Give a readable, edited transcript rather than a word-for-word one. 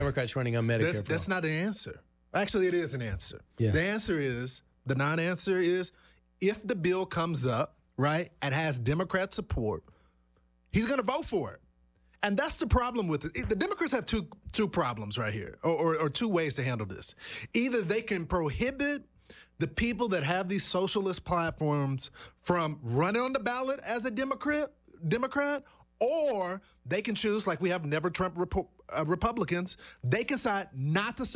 Democrats running on Medicare. That's not an answer. Actually, it is an answer. Yeah. The non-answer is, if the bill comes up, right, and has Democrat support, he's going to vote for it. And that's the problem with it. The Democrats have two problems right here, or two ways to handle this. Either they can prohibit the people that have these socialist platforms from running on the ballot as a Democrat, or they can choose, like we have Never Trump Republicans, they can decide not to